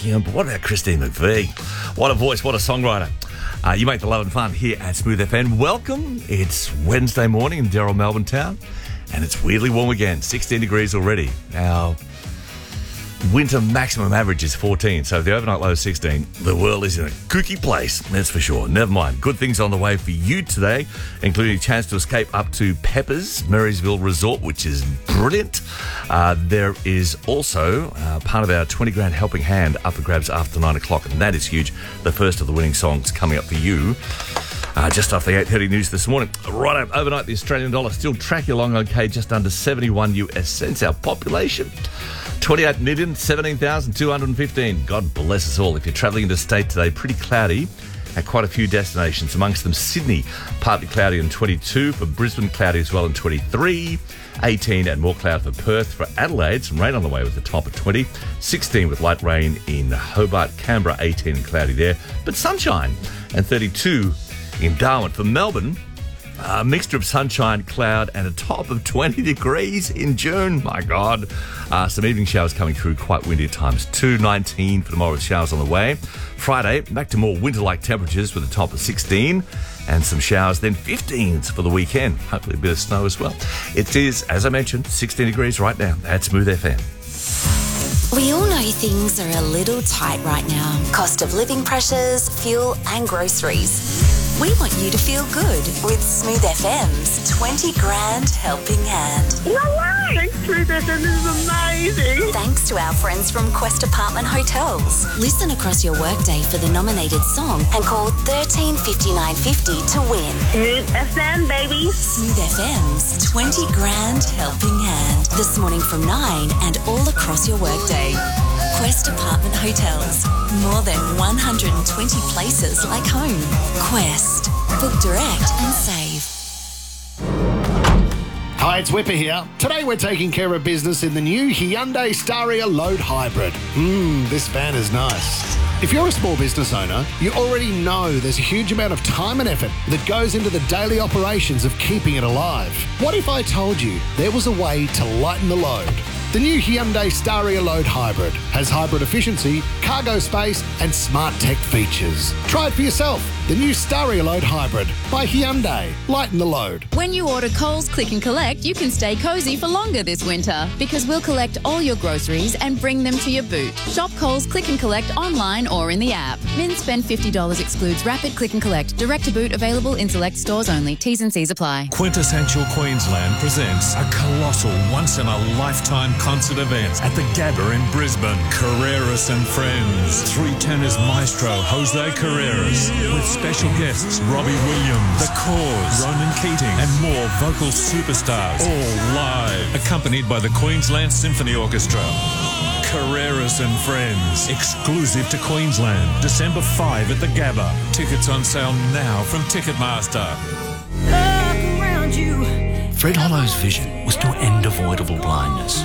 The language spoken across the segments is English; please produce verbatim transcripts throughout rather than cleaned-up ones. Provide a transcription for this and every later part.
Yeah, but what about Christine McVie? What a voice, what a songwriter. Uh, you make the love and fun here at Smooth F M. Welcome. It's Wednesday morning in Darryl, Melbourne town, and it's weirdly warm again. sixteen degrees already. Our winter maximum average is fourteen, so if the overnight low is sixteen, the world is in a kooky place, that's for sure. Never mind. Good things on the way for you today, including a chance to escape up to Pepper's Marysville Resort, which is brilliant. Uh, there is also uh, part of our twenty grand helping hand up for grabs after nine o'clock, and that is huge. The first of the winning songs coming up for you. Uh, just after the eight thirty news this morning. Right overnight, the Australian dollar still tracking along okay, just under seventy-one U S cents. Our population, twenty-eight million, seventeen thousand two hundred fifteen. God bless us all. If you're travelling interstate today, pretty cloudy at quite a few destinations. Amongst them, Sydney, partly cloudy in twenty-two. For Brisbane, cloudy as well in twenty-three. eighteen and more cloud for Perth. For Adelaide, some rain on the way with the top of twenty. sixteen with light rain in Hobart. Canberra, eighteen and cloudy there. But sunshine, and thirty-two in Darwin. For Melbourne, a mixture of sunshine, cloud, and a top of twenty degrees in June. My God. Uh, some evening showers coming through, quite windy at times. two nineteen for tomorrow with showers on the way. Friday, back to more winter-like temperatures with a top of sixteen and some showers, then fifteens for the weekend. Hopefully a bit of snow as well. It is, as I mentioned, sixteen degrees right now at Smooth F M. We all know things are a little tight right now. Cost of living pressures, fuel and groceries. We want you to feel good with Smooth F M's twenty grand helping hand. No way! Thanks, Smooth F M, this is amazing. Thanks to our friends from Quest Apartment Hotels. Listen across your workday for the nominated song and call thirteen fifty-nine fifty to win. Smooth F M, baby. Smooth F M's twenty grand helping hand. This morning from nine and all across your workday. Quest Apartment Hotels. More than one hundred twenty places like home. Quest. Book direct and save. Hi, it's Whipper here. Today we're taking care of business in the new Hyundai Staria Load Hybrid. Mmm, this van is nice. If you're a small business owner, you already know there's a huge amount of time and effort that goes into the daily operations of keeping it alive. What if I told you there was a way to lighten the load? The new Hyundai Staria Load Hybrid has hybrid efficiency, cargo space and smart tech features. Try it for yourself. The new Staria Load Hybrid by Hyundai. Lighten the load. When you order Coles Click and Collect, you can stay cosy for longer this winter because we'll collect all your groceries and bring them to your boot. Shop Coles Click and Collect online or in the app. Min spend fifty dollars excludes Rapid Click and Collect. Direct to boot available in select stores only. T's and C's apply. Quintessential Queensland presents a colossal once-in-a-lifetime concert event at the Gabba in Brisbane. Carreras and Friends. Three tenors maestro Jose Carreras with special guests Robbie Williams, The Cause, Ronan Keating and more vocal superstars, all live, accompanied by the Queensland Symphony Orchestra. Carreras and Friends, exclusive to Queensland, December fifth at the Gabba. Tickets on sale now from Ticketmaster. Fred Hollow's vision was to end avoidable blindness.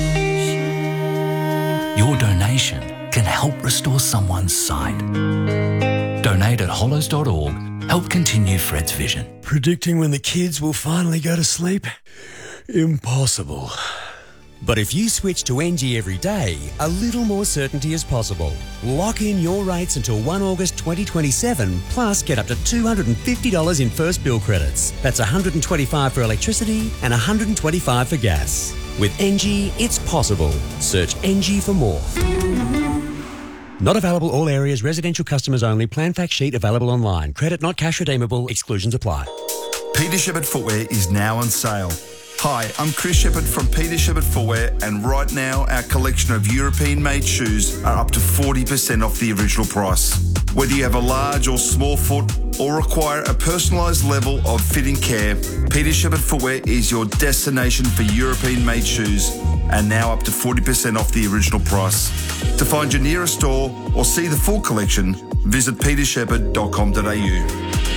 Your donation can help restore someone's sight. Donate at hollows dot org. Help continue Fred's vision. Predicting when the kids will finally go to sleep? Impossible. But if you switch to N G every day, a little more certainty is possible. Lock in your rates until the first of August twenty twenty-seven, plus get up to two hundred fifty dollars in first bill credits. That's one hundred twenty-five dollars for electricity and one hundred twenty-five dollars for gas. With N G, it's possible. Search N G for more. Not available all areas, residential customers only. Plan fact sheet available online. Credit not cash redeemable. Exclusions apply. Peter Shepherd Footwear is now on sale. Hi, I'm Chris Shepherd from Peter Shepherd Footwear, and right now our collection of European-made shoes are up to forty percent off the original price. Whether you have a large or small foot or require a personalised level of fitting care, Peter Shepherd Footwear is your destination for European-made shoes, and now up to forty percent off the original price. To find your nearest store or see the full collection, visit peter shepherd dot com dot a u.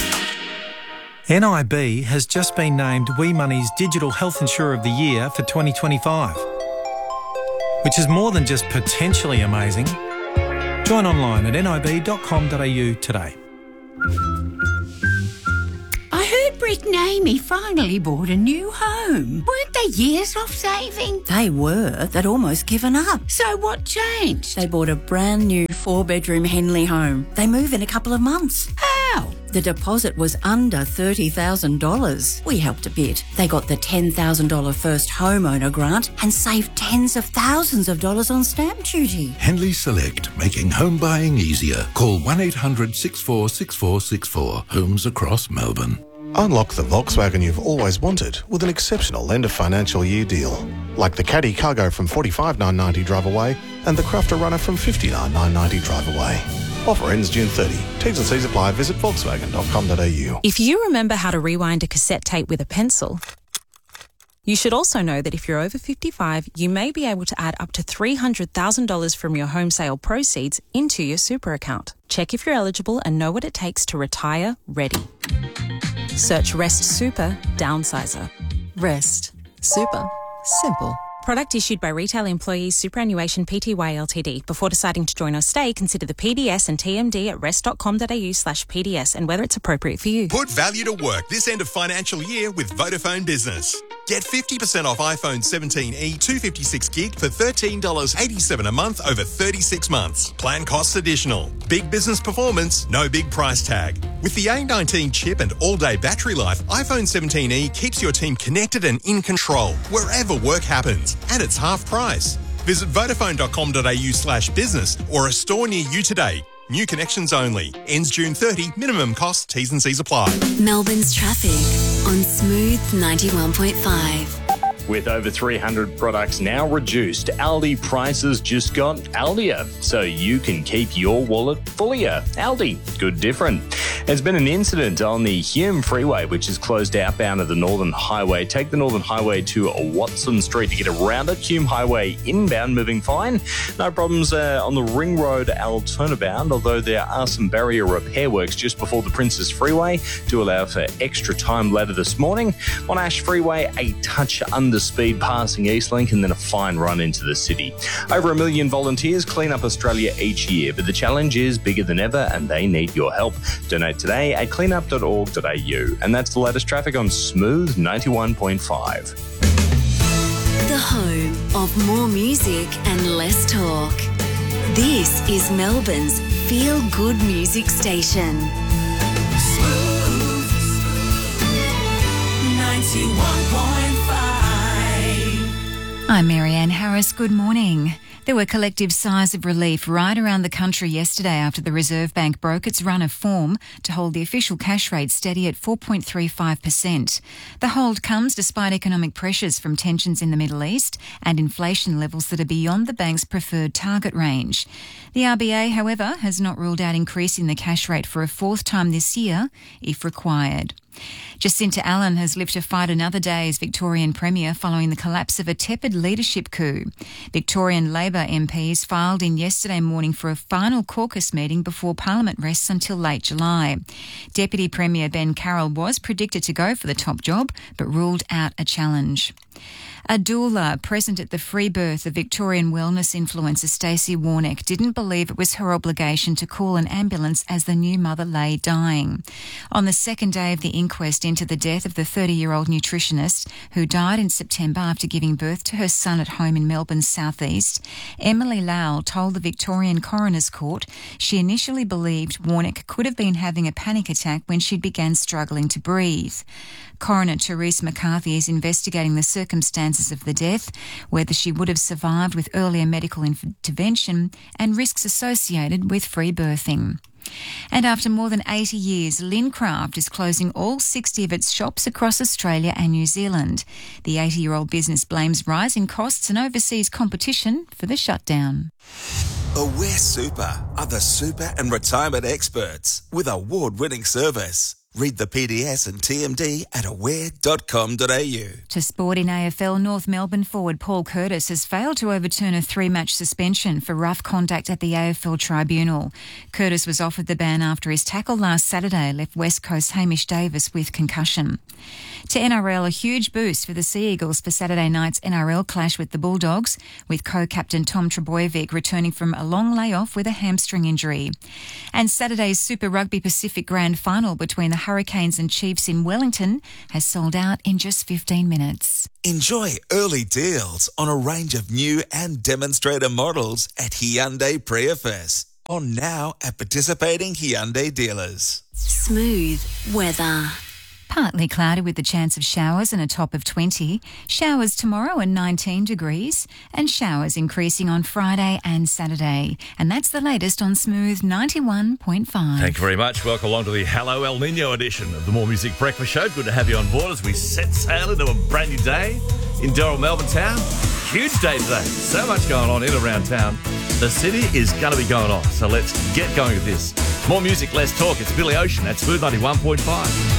N I B has just been named WE Money's Digital Health Insurer of the Year for twenty twenty-five, which is more than just potentially amazing. Join online at n i b dot com dot a u today. I heard Britt and Amy finally bought a new home. Weren't they years off saving? They were. They'd almost given up. So what changed? They bought a brand new four-bedroom Henley home. They move in a couple of months. How? The deposit was under thirty thousand dollars. We helped a bit. They got the ten thousand dollars first homeowner grant and saved tens of thousands of dollars on stamp duty. Henley Select, making home buying easier. Call one eight hundred six four six four six four. Homes across Melbourne. Unlock the Volkswagen you've always wanted with an exceptional end of financial year deal. Like the Caddy Cargo from forty-five thousand nine hundred ninety drive away and the Crafter Runner from fifty-nine thousand nine hundred ninety drive away. Offer ends June thirtieth. T's and C's apply. Visit volkswagen dot com dot a u. If you remember how to rewind a cassette tape with a pencil, you should also know that if you're over fifty-five, you may be able to add up to three hundred thousand dollars from your home sale proceeds into your super account. Check if you're eligible and know what it takes to retire ready. Search Rest Super Downsizer. Rest Super Simple. Product issued by Retail Employees Superannuation Pty Ltd. Before deciding to join or stay, consider the P D S and T M D at rest dot com dot a u slash P D S and whether it's appropriate for you. Put value to work this end of financial year with Vodafone Business. Get fifty percent off iPhone seventeen e two hundred fifty-six gig for thirteen dollars eighty-seven a month over thirty-six months. Plan costs additional. Big business performance, no big price tag. With the A nineteen chip and all-day battery life, iPhone seventeen e keeps your team connected and in control wherever work happens. And it's half price. Visit vodafone dot com dot a u slash business or a store near you today. New connections only. Ends June thirtieth. Minimum cost. T's and C's apply. Melbourne's traffic on Smooth ninety-one point five. With over three hundred products now reduced, Aldi prices just got Aldier, so you can keep your wallet fullier. Aldi, good different. There's been an incident on the Hume Freeway, which is closed outbound of the Northern Highway. Take the Northern Highway to Watson Street to get around it. Hume Highway inbound moving fine. No problems uh, on the Ring Road Alternabound, although there are some barrier repair works just before the Princes Freeway to allow for extra time later this morning. On Ash Freeway, a touch under speed passing Eastlink and then a fine run into the city. Over a million volunteers clean up Australia each year, but the challenge is bigger than ever and they need your help. Donate today at cleanup dot org dot a u. And that's the latest traffic on Smooth ninety-one point five. The home of more music and less talk. This is Melbourne's feel-good music station. Smooth ninety-one point five. I'm Marianne Harris. Good morning. There were collective sighs of relief right around the country yesterday after the Reserve Bank broke its run of form to hold the official cash rate steady at four point three five percent. The hold comes despite economic pressures from tensions in the Middle East and inflation levels that are beyond the bank's preferred target range. The R B A, however, has not ruled out increasing the cash rate for a fourth time this year, if required. Jacinta Allen has lived to fight another day as Victorian Premier following the collapse of a tepid leadership coup. Victorian Labor M Ps filed in yesterday morning for a final caucus meeting before Parliament rests until late July. Deputy Premier Ben Carroll was predicted to go for the top job, but ruled out a challenge. A doula present at the free birth of Victorian wellness influencer Stacey Warnock didn't believe it was her obligation to call an ambulance as the new mother lay dying. On the second day of the inquest into the death of the thirty-year-old nutritionist who died in September after giving birth to her son at home in Melbourne's southeast, Emily Lau told the Victorian Coroner's Court she initially believed Warnock could have been having a panic attack when she began struggling to breathe. Coroner Therese McCarthy is investigating the circumstances of the death, whether she would have survived with earlier medical intervention and risks associated with free birthing. And after more than eighty years, Lincraft is closing all sixty of its shops across Australia and New Zealand. The eighty-year-old business blames rising costs and overseas competition for the shutdown. Aware Super are the super and retirement experts with award-winning service. Read the P D S and T M D at aware dot com dot a u. To sport in A F L, North Melbourne forward Paul Curtis has failed to overturn a three-match suspension for rough conduct at the A F L tribunal. Curtis was offered the ban after his tackle last Saturday left West Coast Hamish Davis with concussion. To N R L, a huge boost for the Sea Eagles for Saturday night's N R L clash with the Bulldogs, with co-captain Tom Trebojevic returning from a long layoff with a hamstring injury. And Saturday's Super Rugby Pacific Grand Final between the Hurricanes and Chiefs in Wellington has sold out in just fifteen minutes. Enjoy early deals on a range of new and demonstrator models at Hyundai Prius. On now at participating Hyundai dealers. Smooth weather. Partly cloudy with the chance of showers and a top of twenty. Showers tomorrow and nineteen degrees, and showers increasing on Friday and Saturday. And that's the latest on Smooth ninety-one point five. Thank you very much. Welcome along to the Hello El Nino edition of the More Music Breakfast Show. Good to have you on board as we set sail into a brand new day in Darrell, Melbourne town. Huge day today. So much going on in and around town. The city is going to be going off. So let's get going with this. More music, less talk. It's Billy Ocean at Smooth ninety-one point five.